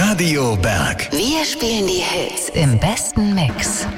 Radio Berg. Wir spielen die Hits im besten Mix.